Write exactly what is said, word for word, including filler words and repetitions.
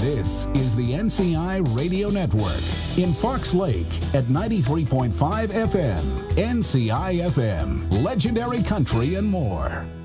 This is the N C I Radio Network in Fox Lake at ninety-three point five F M. N C I F M, legendary country and more.